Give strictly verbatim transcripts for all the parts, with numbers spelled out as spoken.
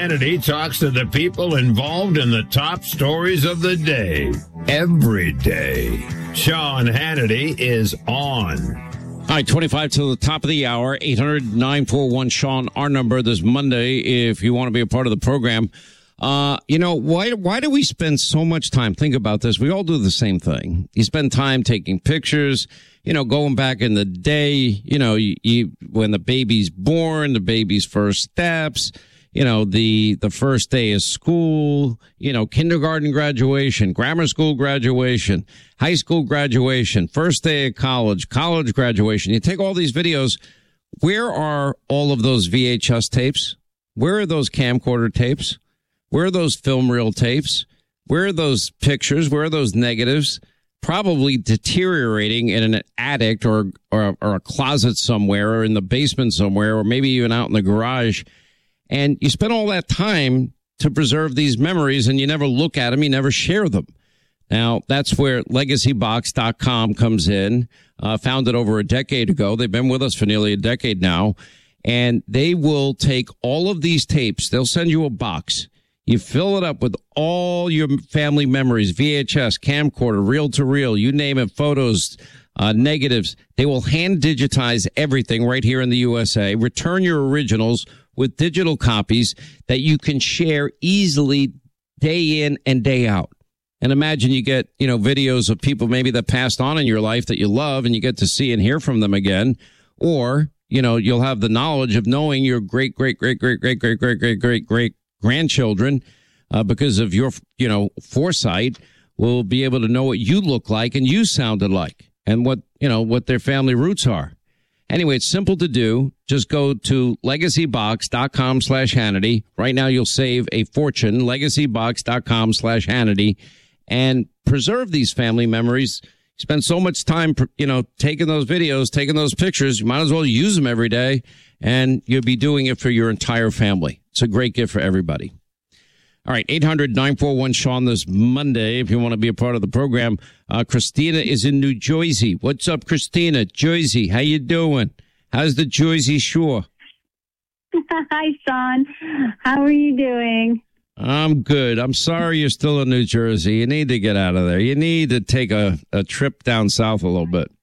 Hannity talks to the people involved in the top stories of the day. Every day. Sean Hannity is on. All right, twenty-five to the top of the hour, eight hundred, nine four one, Sean, our number this Monday, if you want to be a part of the program. Uh, you know, why, why do we spend so much time? Think about this. We all do the same thing. You spend time taking pictures, you know, going back in the day, you know, you, you when the baby's born, the baby's first steps, you know, the, the first day of school, you know, kindergarten graduation, grammar school graduation, high school graduation, first day of college, college graduation. You take all these videos. Where are all of those V H S tapes? Where are those camcorder tapes? Where are those film reel tapes? Where are those pictures? Where are those negatives? Probably deteriorating in an attic or, or, or a closet somewhere or in the basement somewhere, or maybe even out in the garage. And you spend all that time to preserve these memories, and you never look at them. You never share them. Now, that's where legacy box dot com comes in, uh, founded over a decade ago. They've been with us for nearly a decade now. And they will take all of these tapes. They'll send you a box. You fill it up with all your family memories, V H S, camcorder, reel-to-reel, you name it, photos, uh, negatives. They will hand digitize everything right here in the U S A. Return your originals with digital copies that you can share easily day in and day out. And imagine you get, you know, videos of people maybe that passed on in your life that you love, and you get to see and hear from them again. Or, you know, you'll have the knowledge of knowing your great, great, great, great, great, great, great, great, great, great grandchildren, uh, because of your, you know, foresight, will be able to know what you look like and you sounded like, and what, you know, what their family roots are. Anyway, it's simple to do. Just go to legacy box dot com slash Hannity. Right now, you'll save a fortune. legacy box dot com slash Hannity, and preserve these family memories. Spend so much time, you know, taking those videos, taking those pictures. You might as well use them every day, and you'll be doing it for your entire family. It's a great gift for everybody. All right, eight hundred, nine four one, Sean this Monday, if you want to be a part of the program. Uh, Christina is in New Jersey. What's up, Christina? Jersey, how you doing? How's the Jersey Shore? Hi, Sean. How are you doing? I'm good. I'm sorry you're still in New Jersey. You need to get out of there. You need to take a, a trip down south a little bit.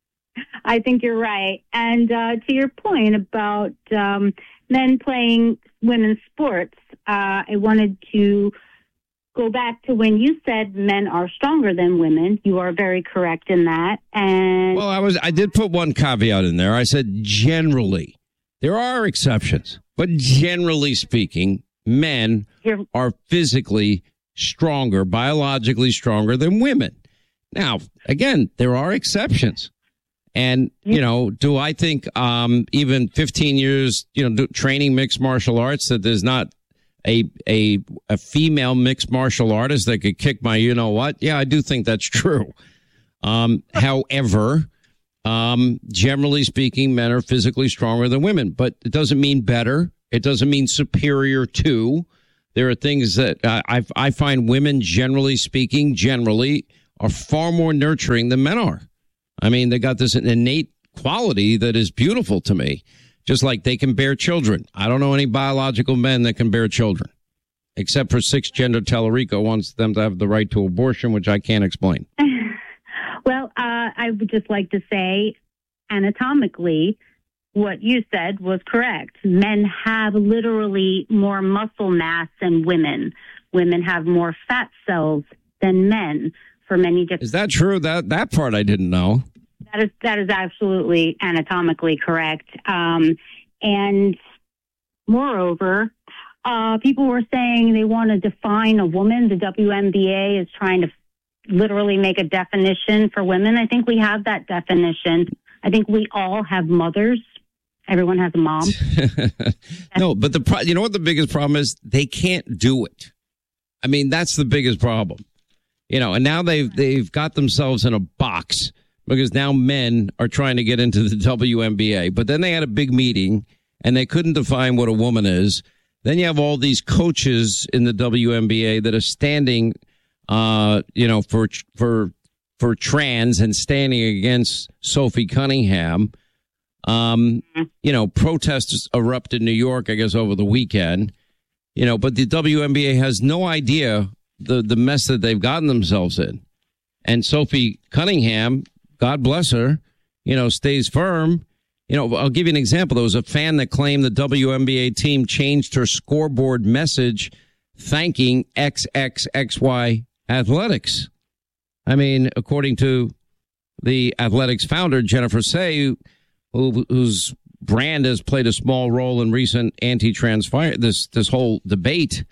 I think you're right. And uh, to your point about um, men playing women's sports, uh, I wanted to go back to when you said men are stronger than women. You are very correct in that. And well, I was I did put one caveat in there. I said generally. There are exceptions, but generally speaking, men are physically stronger, biologically stronger than women. Now, again, there are exceptions. And, you know, do I think um, even fifteen years, you know, do, training mixed martial arts, that there's not a a a female mixed martial artist that could kick my you know what? Yeah, I do think that's true. Um, however, um, generally speaking, men are physically stronger than women, but it doesn't mean better. It doesn't mean superior to. There are things that uh, I I find women, generally speaking, generally are far more nurturing than men are. I mean, they got this innate quality that is beautiful to me, just like they can bear children. I don't know any biological men that can bear children, except for Six Gender Tellerico wants them to have the right to abortion, which I can't explain. Well, uh, I would just like to say, anatomically, what you said was correct. Men have literally more muscle mass than women. Women have more fat cells than men. For many different. Is that true? That that part I didn't know. That is that is absolutely anatomically correct. Um, and moreover, uh, people were saying they want to define a woman. The W N B A is trying to literally make a definition for women. I think we have that definition. I think we all have mothers. Everyone has a mom. No, but the pro- you know what the biggest problem is? They can't do it. I mean, that's the biggest problem. You know, and now they've they've got themselves in a box because now men are trying to get into the W N B A. But then they had a big meeting and they couldn't define what a woman is. Then you have all these coaches in the W N B A that are standing, uh, you know, for for for trans and standing against Sophie Cunningham. Um, you know, protests erupted in New York, I guess, over the weekend. You know, but the W N B A has no idea the, the mess that they've gotten themselves in. And Sophie Cunningham, God bless her, you know, stays firm. You know, I'll give you an example. There was a fan that claimed the W N B A team changed her scoreboard message thanking X X X Y Athletics. I mean, according to the Athletics founder, Jennifer Say, who, whose brand has played a small role in recent anti-trans fire, this this whole debate,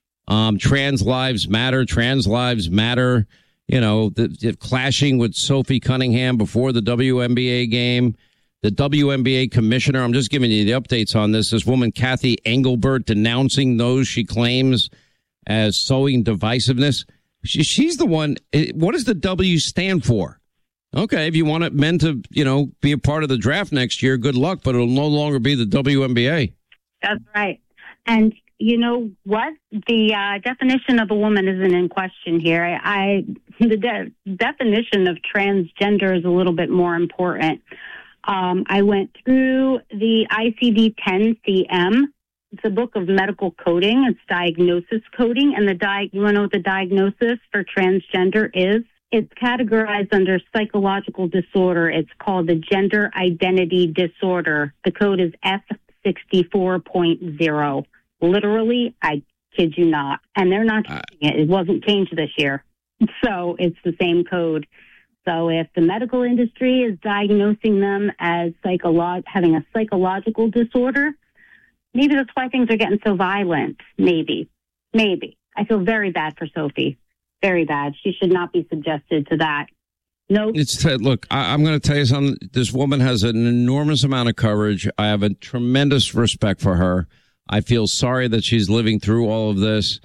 um, trans lives matter, trans lives matter. You know, the, the clashing with Sophie Cunningham before the W N B A game. The W N B A commissioner, I'm just giving you the updates on this. This woman, Kathy Engelbert, denouncing those she claims as sowing divisiveness. She, she's the one. What does the W stand for? Okay, if you want it men to, you know, be a part of the draft next year, good luck, but it'll no longer be the W N B A. That's right. And you know what? The uh, definition of a woman isn't in question here. I, I the de- definition of transgender is a little bit more important. Um, I went through the I C D ten C M. It's a book of medical coding. It's diagnosis coding. And the di- you want to know what the diagnosis for transgender is? It's categorized under psychological disorder. It's called the gender identity disorder. The code is F sixty-four point zero. Literally, I kid you not. And they're not changing it. It wasn't changed this year. So it's the same code. So if the medical industry is diagnosing them as psycholo- having a psychological disorder, maybe that's why things are getting so violent. Maybe. Maybe. I feel very bad for Sophie. Very bad. She should not be subjected to that. No. It's t- look, I, I'm going to tell you something. This woman has an enormous amount of courage. I have a tremendous respect for her. I feel sorry that she's living through all of this.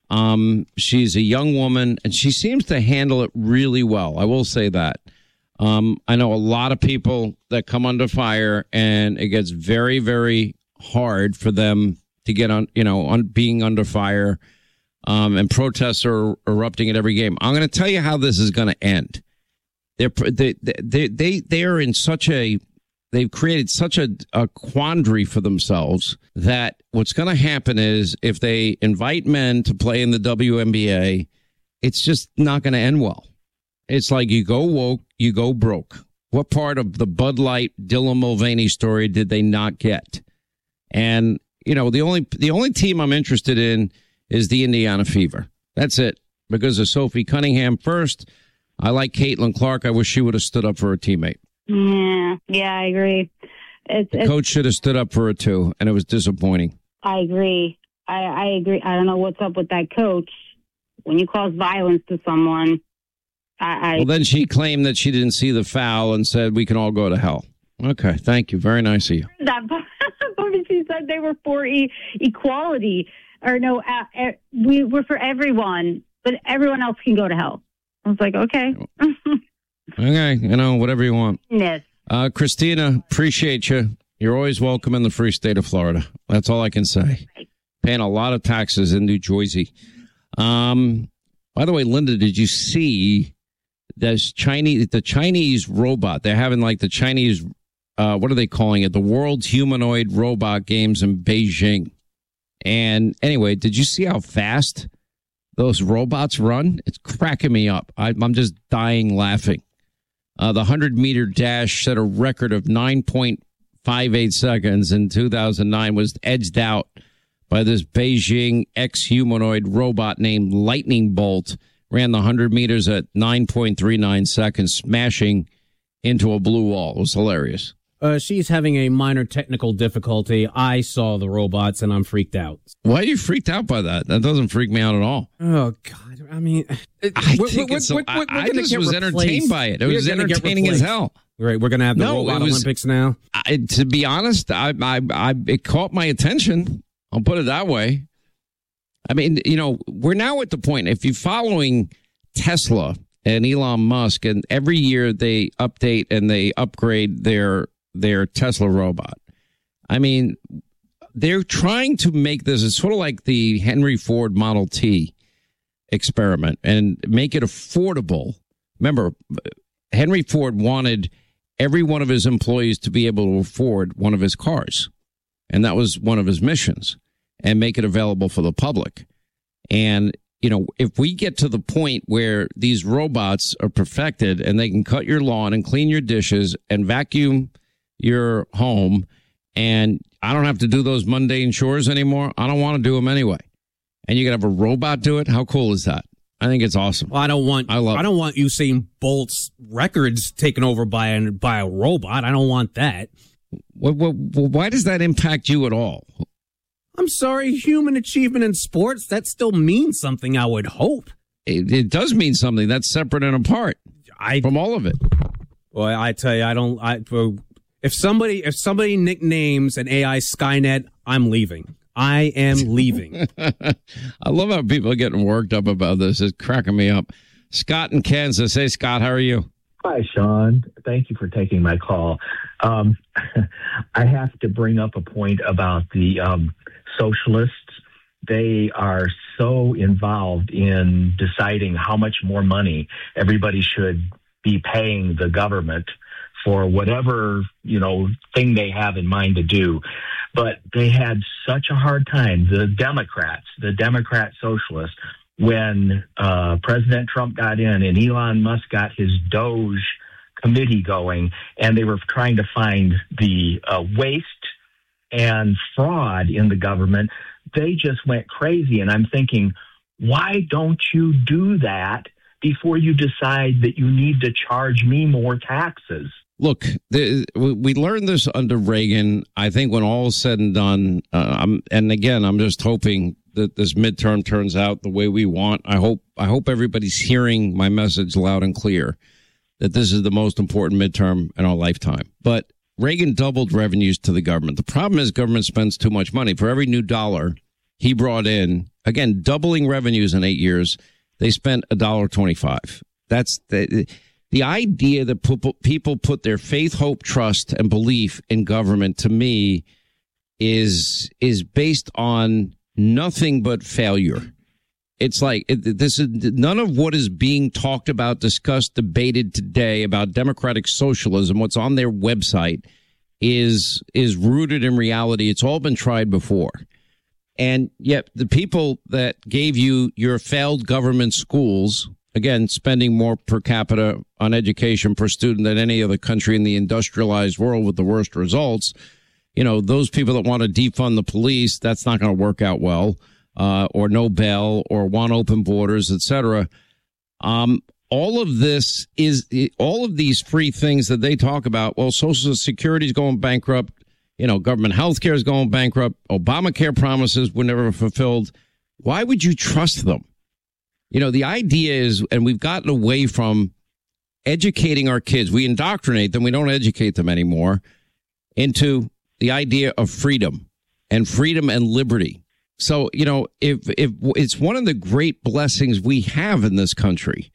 Um, she's a young woman, and she seems to handle it really well. I will say that. Um, I know a lot of people that come under fire, and it gets very, very hard for them to get on, you know, on being under fire. Um, and protests are erupting at every game. I'm going to tell you how this is going to end. They're, they, they, they, they are in such a, they've created such a, a quandary for themselves that what's going to happen is if they invite men to play in the W N B A, it's just not going to end well. It's like you go woke, you go broke. What part of the Bud Light Dylan Mulvaney story did they not get? And, you know, the only, the only team I'm interested in is the Indiana Fever. That's it. Because of Sophie Cunningham first. I like Caitlin Clark. I wish she would have stood up for her teammate. Yeah, yeah, I agree. It's, the it's, coach should have stood up for her too, and it was disappointing. I agree. I, I agree. I don't know what's up with that coach. When you cause violence to someone, I, I... Well, then she claimed that she didn't see the foul and said, we can all go to hell. Okay, thank you. Very nice of you. That she said they were for e- equality. Or no, uh, uh, we were for everyone, but everyone else can go to hell. I was like, okay. Okay, you know, whatever you want. Yes. Uh, Christina, appreciate you. You're always welcome in the free state of Florida. That's all I can say. Right. Paying a lot of taxes in New Jersey. Um, by the way, Linda, did you see this Chinese, the Chinese robot? They're having like the Chinese, uh, what are they calling it? The World's Humanoid Robot Games in Beijing. And anyway, did you see how fast those robots run? It's cracking me up. I, I'm just dying laughing. Uh, the hundred-meter dash set a record of nine point five eight seconds in two thousand nine, was edged out by this Beijing ex-humanoid robot named Lightning Bolt. Ran the one hundred meters at nine point three nine seconds, smashing into a blue wall. It was hilarious. Uh, she's having a minor technical difficulty. I saw the robots, and I'm freaked out. Why are you freaked out by that? That doesn't freak me out at all. Oh, God. I mean, it, I we're, think we're, it's. We're, I, we're, we're I just was replaced. entertained by it. It We're was entertaining as hell. Right, we're going to have the no, Robot was, Olympics now. I, to be honest, I, I, I, it caught my attention. I'll put it that way. I mean, you know, we're now at the point, if you're following Tesla and Elon Musk, and every year they update and they upgrade their their Tesla robot. I mean, they're trying to make this, it's sort of like the Henry Ford Model T experiment, and make it affordable. Remember, Henry Ford wanted every one of his employees to be able to afford one of his cars, and that was one of his missions. and make it available for the public. And, you know, if we get to the point where these robots are perfected and they can cut your lawn and clean your dishes and vacuum your home, and I don't have to do those mundane chores anymore, I don't want to do them anyway. And you can have a robot do it. How cool is that? I think it's awesome. Well, I don't want I, love I don't want Usain Bolt's records taken over by a, by a robot. I don't want that. What, what, why does that impact you at all? I'm sorry, human achievement in sports, that still means something, I would hope. It, it does mean something. That's separate and apart I, from all of it. Well, I tell you, I don't. I if somebody if somebody nicknames an A I Skynet, I'm leaving. I am leaving. I love how people are getting worked up about this. It's cracking me up. Scott in Kansas. Hey, Scott, how are you? Hi, Sean. Thank you for taking my call. Um, I have to bring up a point about the um, socialists. They are so involved in deciding how much more money everybody should be paying the government for whatever, you know, thing they have in mind to do. But they had such a hard time, the Democrats, the Democrat socialists, when uh, President Trump got in and Elon Musk got his Doge committee going, and they were trying to find the uh, waste and fraud in the government. They just went crazy. And I'm thinking, why don't you do that before you decide that you need to charge me more taxes? Look, the, we learned this under Reagan. I think when all is said and done, uh, I'm, and again, I'm just hoping that this midterm turns out the way we want. I hope I hope everybody's hearing my message loud and clear that this is the most important midterm in our lifetime. But Reagan doubled revenues to the government. The problem is government spends too much money. For every new dollar he brought in, again, doubling revenues in eight years, they spent one dollar twenty-five. That's the... The idea that people put their faith, hope, trust, and belief in government, to me, is is based on nothing but failure. It's like it, this is none of what is being talked about, discussed, debated today about democratic socialism. What's on their website is is rooted in reality. It's all been tried before. And yet the people that gave you your failed government schools, again, spending more per capita on education per student than any other country in the industrialized world with the worst results. You know, those people that want to defund the police, that's not going to work out well, uh, or no bail, or want open borders, et cetera. Um, all of this is, all of these free things that they talk about, well, Social Security is going bankrupt, you know, government health care is going bankrupt, Obamacare promises were never fulfilled. Why would you trust them? You know, the idea is, and we've gotten away from educating our kids. We indoctrinate them. We don't educate them anymore into the idea of freedom and freedom and liberty. So, you know, if, if it's one of the great blessings we have in this country,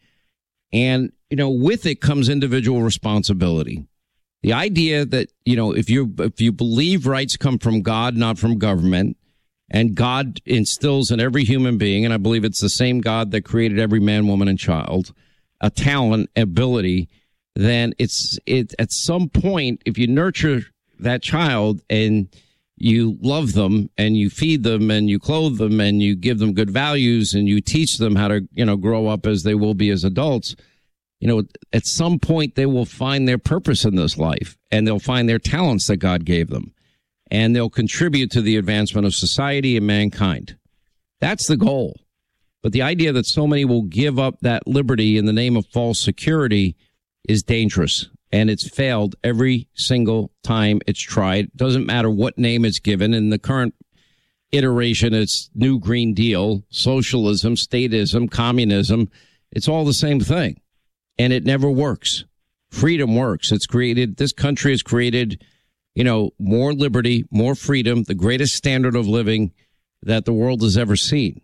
and, you know, with it comes individual responsibility. The idea that, you know, if you, if you believe rights come from God, not from government, and God instills in every human being, and I believe it's the same God that created every man, woman, and child, a talent, ability, then it's it at some point, if you nurture that child and you love them and you feed them and you clothe them and you give them good values and you teach them how to, you know, grow up as they will be as adults, you know, at some point they will find their purpose in this life and they'll find their talents that God gave them. And they'll contribute to the advancement of society and mankind. That's the goal. But the idea that so many will give up that liberty in the name of false security is dangerous. And it's failed every single time it's tried. Doesn't matter what name it's given. In the current iteration, it's New Green Deal, socialism, statism, communism. It's all the same thing. And it never works. Freedom works. It's created, this country has created, you know, more liberty, more freedom, the greatest standard of living that the world has ever seen.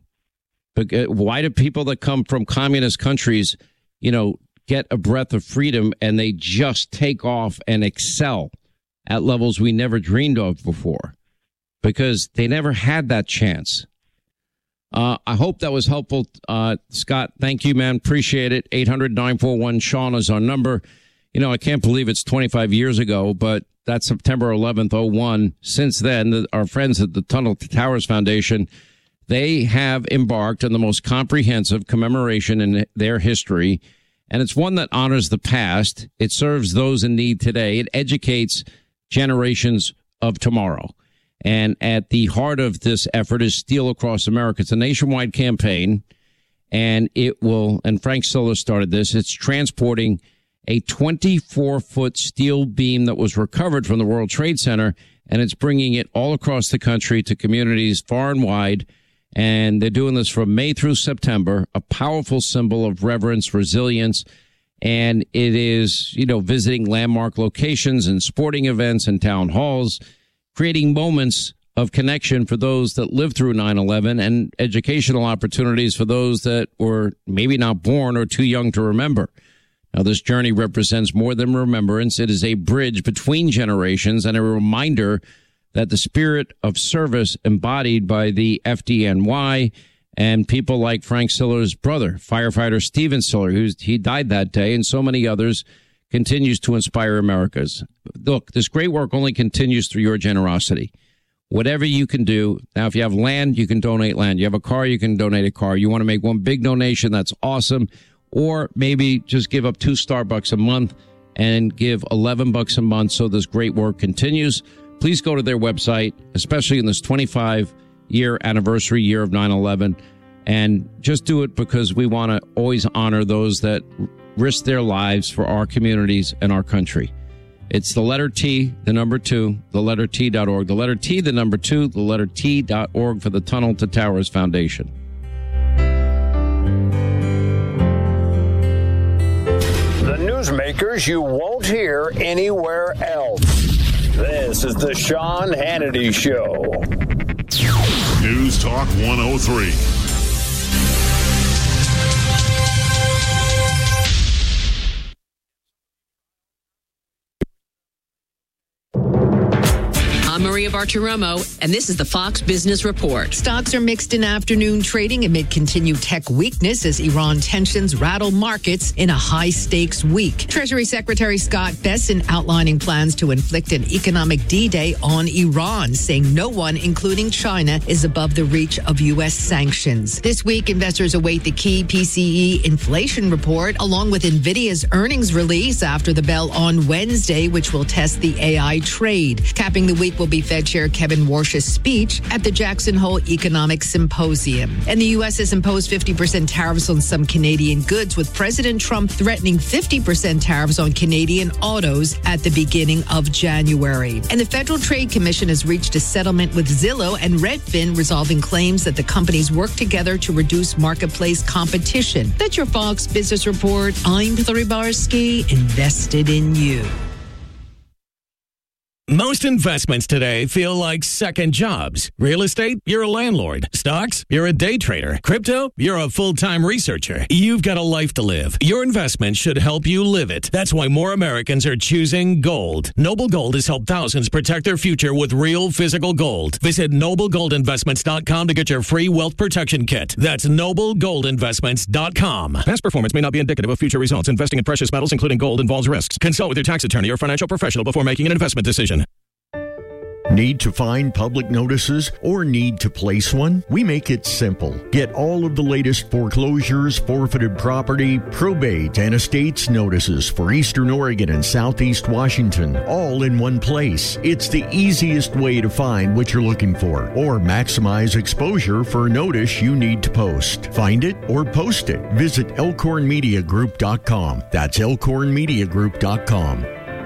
But why do people that come from communist countries, you know, get a breath of freedom and they just take off and excel at levels we never dreamed of before? Because they never had that chance. Uh, I hope that was helpful. Uh, Scott, thank you, man. Appreciate it. eight hundred, nine four one, Sean is our number. you know, I can't believe it's twenty-five years ago, but that's September eleventh, oh one. Since then, the, our friends at the Tunnel to Towers Foundation, they have embarked on the most comprehensive commemoration in their history. And it's one that honors the past. It serves those in need today. It educates generations of tomorrow. And at the heart of this effort is Steel Across America. It's a nationwide campaign, and it will, and Frank Siller started this, it's transporting a twenty-four foot steel beam that was recovered from the World Trade Center, and it's bringing it all across the country to communities far and wide. And they're doing this from May through September, a powerful symbol of reverence, resilience, and it is, you know, visiting landmark locations and sporting events and town halls, creating moments of connection for those that lived through nine eleven and educational opportunities for those that were maybe not born or too young to remember. Now, this journey represents more than remembrance. It is a bridge between generations and a reminder that the spirit of service embodied by the F D N Y and people like Frank Siller's brother, firefighter Steven Siller, who he died that day, and so many others, continues to inspire Americans. Look, this great work only continues through your generosity. Whatever you can do. Now, if you have land, you can donate land. You have a car, you can donate a car. You want to make one big donation, that's awesome. Or maybe just give up two Starbucks a month and give eleven bucks a month so this great work continues. Please go to their website, especially in this twenty-five year anniversary year of nine eleven, and just do it because we want to always honor those that risk their lives for our communities and our country. It's the letter T, the number two, the letter T dot org. The letter T, the number two, the letter T dot org for the Tunnel to Towers Foundation. The newsmakers you won't hear anywhere else. This is the Sean Hannity Show. News Talk one oh three. I'm Maria Bartiromo, and this is the Fox Business Report. Stocks are mixed in afternoon trading amid continued tech weakness as Iran tensions rattle markets in a high-stakes week. Treasury Secretary Scott Bessent outlining plans to inflict an economic D-Day on Iran, saying no one, including China, is above the reach of U S sanctions. This week, investors await the key P C E inflation report, along with NVIDIA's earnings release after the bell on Wednesday, which will test the A I trade. Capping the week will be Fed Chair Kevin Warsh's speech at the Jackson Hole Economic Symposium. And the U S has imposed fifty percent tariffs on some Canadian goods, with President Trump threatening fifty percent tariffs on Canadian autos at the beginning of January. And the Federal Trade Commission has reached a settlement with Zillow and Redfin, resolving claims that the companies work together to reduce marketplace competition. That's your Fox Business Report. I'm Hillary Barsky, invested in you. Most investments today feel like second jobs. Real estate, you're a landlord. Stocks, you're a day trader. Crypto, you're a full-time researcher. You've got a life to live. Your investment should help you live it. That's why more Americans are choosing gold. Noble Gold has helped thousands protect their future with real physical gold. Visit noble gold investments dot com to get your free wealth protection kit. That's noble gold investments dot com. Past performance may not be indicative of future results. Investing in precious metals, including gold, involves risks. Consult with your tax attorney or financial professional before making an investment decision. Need to find public notices or need to place one? We make it simple. Get all of the latest foreclosures, forfeited property, probate, and estates notices for Eastern Oregon and Southeast Washington, all in one place. It's the easiest way to find what you're looking for or maximize exposure for a notice you need to post. Find it or post it. Visit elkhorn media group dot com. That's elkhorn media group dot com.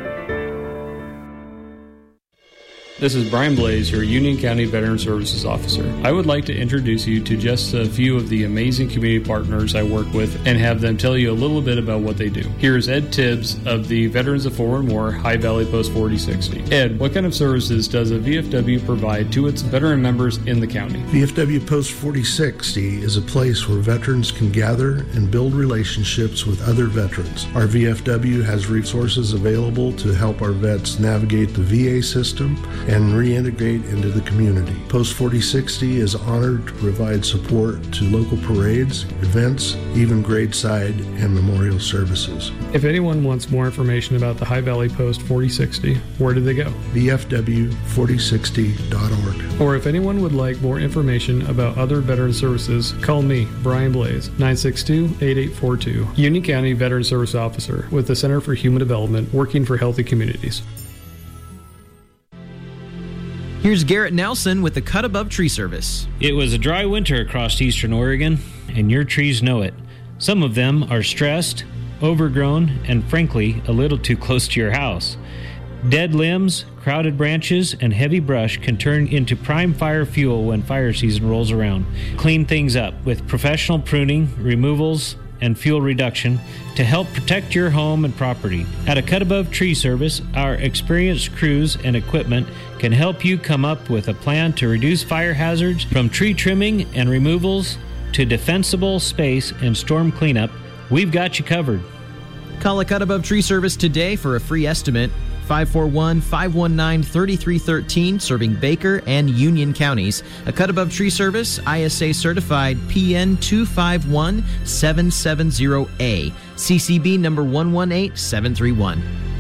This is Brian Blaze, your Union County Veteran Services Officer. I would like to introduce you to just a few of the amazing community partners I work with and have them tell you a little bit about what they do. Here's Ed Tibbs of the Veterans of Forward War High Valley Post forty sixty. Ed, what kind of services does a V F W provide to its veteran members in the county? V F W Post forty sixty is a place where veterans can gather and build relationships with other veterans. Our V F W has resources available to help our vets navigate the V A system and reintegrate into the community. Post forty sixty is honored to provide support to local parades, events, even gradeside and memorial services. If anyone wants more information about the High Valley Post forty sixty, where do they go? B F W forty sixty dot org. Or if anyone would like more information about other veteran services, call me, Brian Blaze, nine six two, eight eight four two, Union County Veteran Service Officer with the Center for Human Development, working for healthy communities. Here's Garrett Nelson with the Cut Above Tree Service. It was a dry winter across eastern Oregon, and your trees know it. Some of them are stressed, overgrown, and frankly, a little too close to your house. Dead limbs, crowded branches, and heavy brush can turn into prime fire fuel when fire season rolls around. Clean things up with professional pruning, removals, and fuel reduction to help protect your home and property. At a Cut Above Tree Service, our experienced crews and equipment can help you come up with a plan to reduce fire hazards, from tree trimming and removals to defensible space and storm cleanup. We've got you covered. Call a Cut Above Tree Service today for a free estimate. five four one, five one nine, three three one three, serving Baker and Union counties. A Cut Above Tree Service, I S A certified, P N two five one seven seven zero A, C C B number one one eight seven three one.